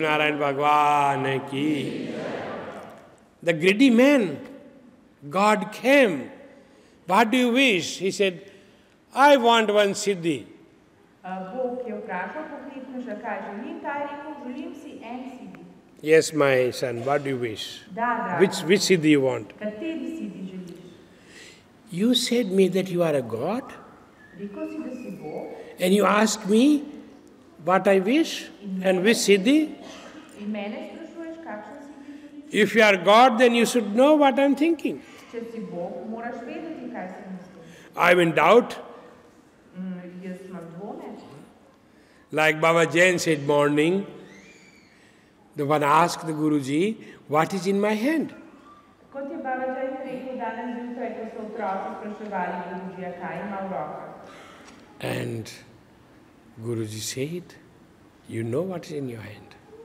Narayan Bhagwan ki. The greedy man, God came. What do you wish? He said, I want one siddhi. Yes, my son, what do you wish? Which siddhi you want? You said me that you are a God? And you asked me what I wish and which siddhi? If you are God, then you should know what I am thinking. I am in doubt. Like Baba Jain said morning, the one asked the Guruji, what is in my hand? And Guruji said, you know what is in your hand.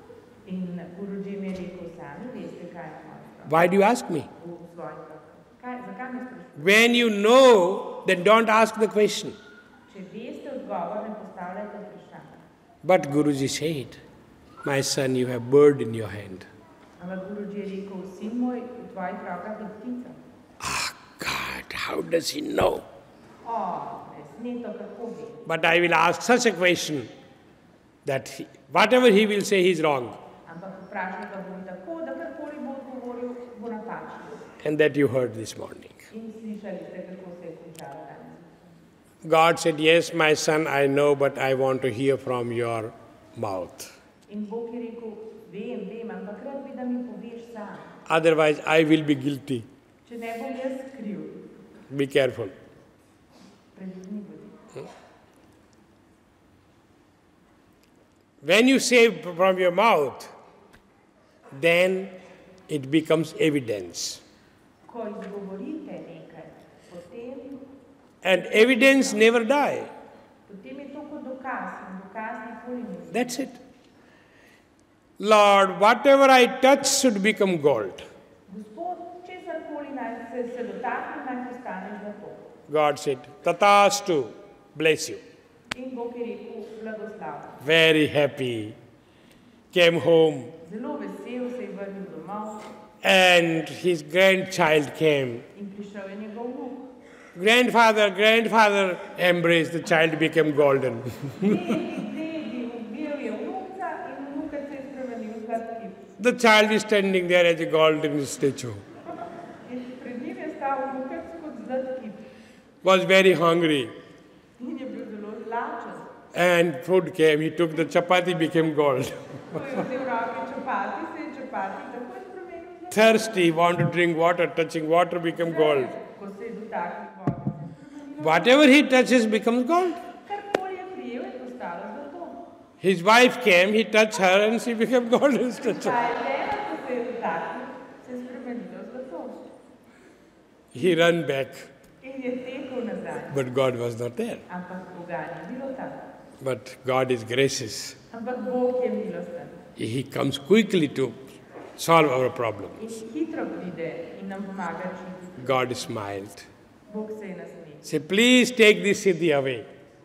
Why do you ask me? When you know, then don't ask the question. But Guruji said, my son, you have bird in your hand. Ah, God, how does he know? But I will ask such a question that whatever he will say, he is wrong. And that you heard this morning. God said, yes, my son, I know, but I want to hear from your mouth. Otherwise, I will be guilty. Be careful. When you say from your mouth, then it becomes evidence. And evidence never dies. That's it. Lord, whatever I touch should become gold. God said, Tatastu, bless you. Very happy. Came home. And his grandchild came. Grandfather embraced, the child became golden. The child is standing there as a golden statue. Was very hungry. And food came, he took the chapati, became gold. Thirsty, want to drink water, touching water became gold. Whatever he touches becomes gold. His wife came, he touched her and she became golden statue. He ran back. But God was not there. But God is gracious. He comes quickly to solve our problems. God smiled. Say, please take this siddhi away.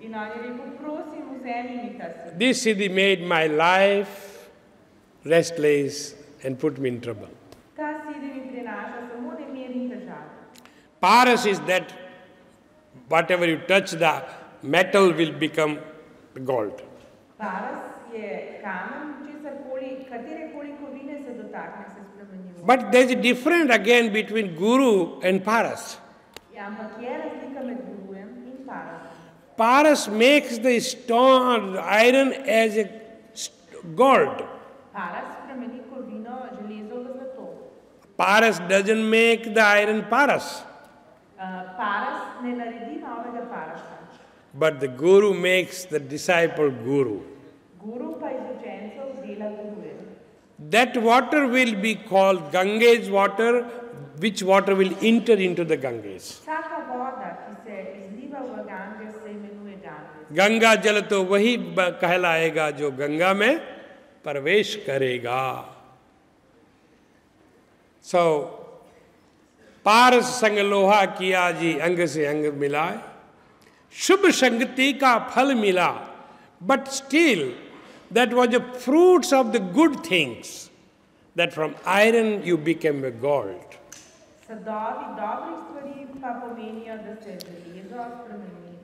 This siddhi made my life restless and put me in trouble. Paras is that whatever you touch, the metal will become gold. But there is a difference again between Guru and Paras. Paras makes the stone, the iron as a gold. Paras doesn't make the iron paras. But the Guru makes the disciple Guru. That water will be called Ganges water, which water will enter into the Ganges. Ganga जल तो वही कहलाएगा जो गंगा में प्रवेश करेगा. So, पारस संग लोहा किया जी अंग से अंग मिलाए, शुभ संगति का फल मिला, but still that was the fruits of the good things, that from iron you became a gold. Sa David istwari papamania da sedri, Jezras prameni.